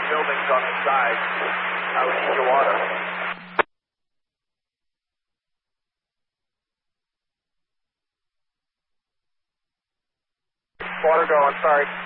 buildings on the side. We need your water. Water going, sorry.